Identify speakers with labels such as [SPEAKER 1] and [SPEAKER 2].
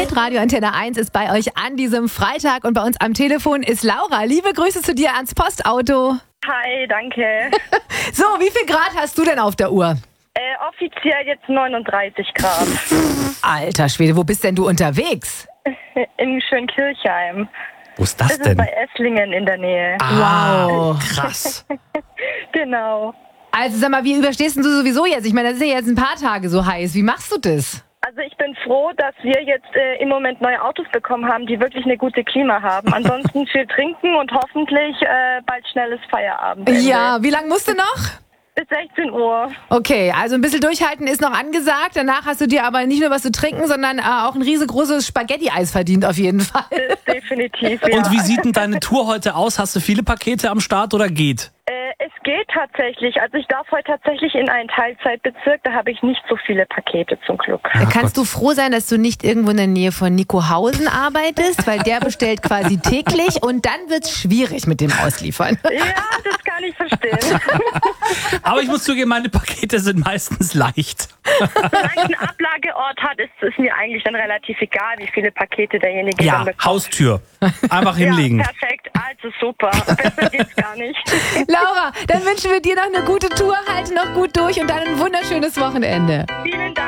[SPEAKER 1] Hit Radio Antenne 1 ist bei euch an diesem Freitag und bei uns am Telefon ist Laura. Liebe Grüße zu dir ans Postauto.
[SPEAKER 2] Hi, danke.
[SPEAKER 1] So, wie viel Grad hast du denn auf der Uhr?
[SPEAKER 2] Offiziell jetzt 39 Grad.
[SPEAKER 1] Alter Schwede, wo bist denn du unterwegs?
[SPEAKER 2] In Schönkirchheim.
[SPEAKER 3] Wo ist das
[SPEAKER 2] Das ist
[SPEAKER 3] denn?
[SPEAKER 2] bei Esslingen in der Nähe.
[SPEAKER 1] Wow.
[SPEAKER 3] Krass.
[SPEAKER 2] Genau.
[SPEAKER 1] Also sag mal, wie überstehst denn du sowieso jetzt? Ich meine, das ist ja jetzt ein paar Tage so heiß. Wie machst du das?
[SPEAKER 2] Also ich bin froh, dass wir jetzt im Moment neue Autos bekommen haben, die wirklich eine gute Klima haben. Ansonsten viel trinken und hoffentlich bald schnelles Feierabend.
[SPEAKER 1] Ja, wie lange musst du noch?
[SPEAKER 2] Bis 16 Uhr.
[SPEAKER 1] Okay, also ein bisschen durchhalten ist noch angesagt. Danach hast du dir aber nicht nur was zu trinken, sondern auch ein riesengroßes Spaghetti-Eis verdient auf jeden Fall.
[SPEAKER 2] Definitiv, ja.
[SPEAKER 3] Und wie sieht denn deine Tour heute aus? Hast du viele Pakete am Start oder geht?
[SPEAKER 2] Es geht tatsächlich. Also ich darf heute tatsächlich in einen Teilzeitbezirk. Da habe ich nicht so viele Pakete zum Glück.
[SPEAKER 1] Da kannst du froh sein, dass du nicht irgendwo in der Nähe von Nikohausen arbeitest, weil der bestellt quasi täglich und dann wird's schwierig mit dem Ausliefern.
[SPEAKER 2] Ja, das kann ich verstehen.
[SPEAKER 3] Aber ich muss zugeben, meine Pakete sind meistens leicht.
[SPEAKER 2] Solange es einen Ablageort hat, ist es mir eigentlich dann relativ egal, wie viele Pakete derjenige dann
[SPEAKER 3] Ja,
[SPEAKER 2] bekommt.
[SPEAKER 3] Haustür. Einfach hinlegen.
[SPEAKER 2] Ja, perfekt. Also super. Besser geht's gar nicht.
[SPEAKER 1] Laura, dann wünschen wir dir noch eine gute Tour, halte noch gut durch und dann ein wunderschönes Wochenende.
[SPEAKER 2] Vielen Dank.